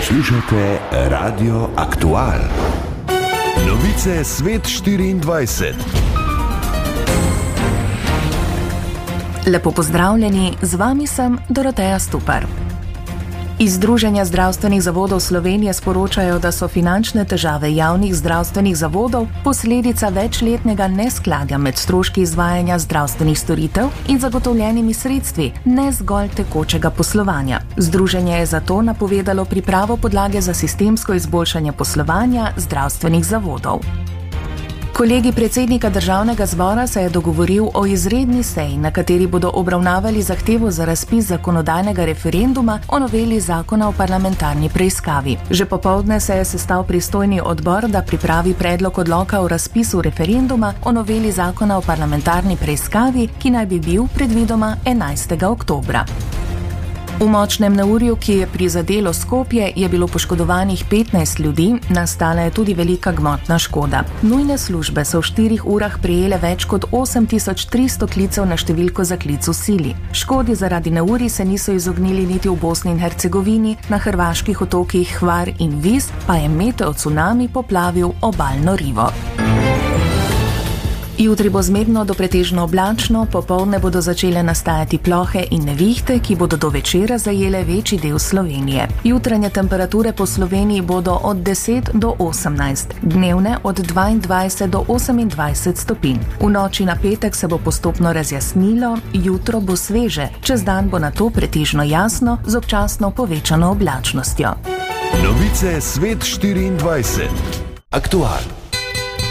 Poslušate Radio Aktual. Novice Svet 24. Lepo pozdravljeni, z vami sem Doroteja Stupar. Iz Združenja zdravstvenih zavodov Slovenije sporočajo, da so finančne težave javnih zdravstvenih zavodov posledica večletnega neskladja med stroški izvajanja zdravstvenih storitev in zagotovljenimi sredstvi, ne zgolj tekočega poslovanja. Združenje je zato napovedalo pripravo podlage za sistemsko izboljšanje poslovanja zdravstvenih zavodov. Kolegij predsednika Državnega zbora se je dogovoril o izredni seji, na kateri bodo obravnavali zahtevo za razpis zakonodajnega referenduma o noveli zakona o parlamentarni preiskavi. Že popoldne se je sestal pristojni odbor, da pripravi predlog odloka o razpisu referenduma o noveli zakona o parlamentarni preiskavi, ki naj bi bil predvidoma 11. oktobra. V močnem neurju, ki je prizadelo Skopje, je bilo poškodovanih 15 ljudi, nastala je tudi velika gmotna škoda. Nujne službe so v 4 urah prejele več kot 8300 klicev na številko za klic v sili. Škodi zaradi neurij se niso izognili niti v Bosni in Hercegovini, na hrvaških otokih Hvar in Vis pa je meteo cunami poplavil obalno rivo. Jutri bo zmerno do pretežno oblačno, popoldne bodo začele nastajati plohe in nevihte, ki bodo do večera zajele večji del Slovenije. Jutranje temperature po Sloveniji bodo od 10 do 18, dnevne od 22 do 28 stopinj. V noči na petek se bo postopno razjasnilo, jutro bo sveže, čez dan bo nato pretežno jasno z občasno povečano oblačnostjo. Novice Svet 24. Aktual.